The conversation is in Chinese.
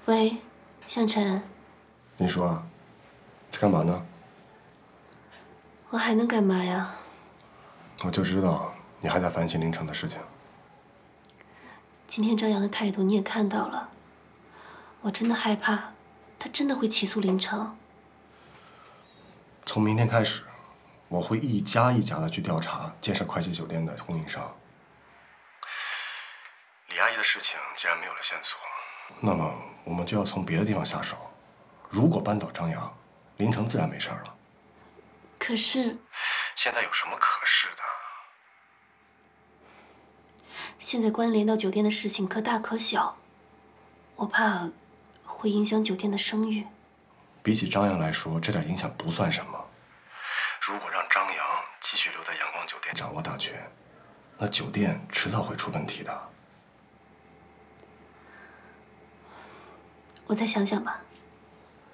喂，向晨。 林叔啊，在干嘛呢？ 我还能干嘛呀？ 我就知道你还在烦心凌城的事情。 今天张扬的态度你也看到了，我真的害怕，他真的会起诉凌城。 从明天开始，我会一家一家的去调查建设快捷酒店的供应商。李阿姨的事情既然没有了线索，那么我们就要从别的地方下手。如果扳倒张扬，凌城自然没事了。 可是， 现在有什么可是的？ 现在关联到酒店的事情可大可小，我怕会影响酒店的声誉。 比起张扬来说，这点影响不算什么。如果让张扬继续留在阳光酒店掌握大权，那酒店迟早会出问题的。 我再想想吧。